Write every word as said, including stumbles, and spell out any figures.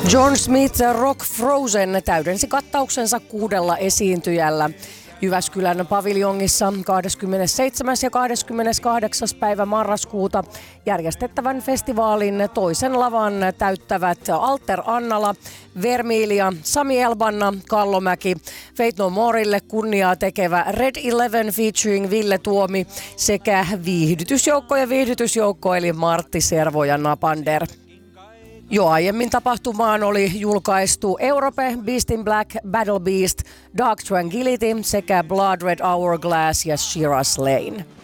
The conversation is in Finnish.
John Smith Rock Frozen täydensi kattauksensa kuudella esiintyjällä. Jyväskylän paviljongissa kahdeskymmenesseitsemäs ja kahdeskymmeneskahdeksas päivä marraskuuta järjestettävän festivaalin toisen lavan täyttävät Alter Annala, Vermilia, Sami Elbanna, Kallomäki, Faith No Morelle kunniaa tekevä Red Eleven featuring Ville Tuomi sekä viihdytysjoukko ja viihdytysjoukko eli Martti Servo ja Napander. Jo aiemmin tapahtumaan oli julkaistu Europe, Beast in Black, Battle Beast, Dark Tranquility sekä Blood Red Hourglass ja Shiraz Lane.